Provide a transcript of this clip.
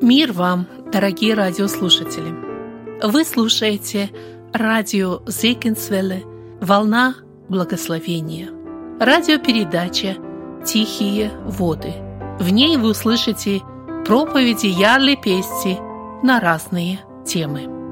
Мир вам, дорогие радиослушатели! Вы слушаете радио Зегенсвелле «Волна благословения». Радиопередача «Тихие воды». В ней вы услышите проповеди Ярли Пести на разные темы.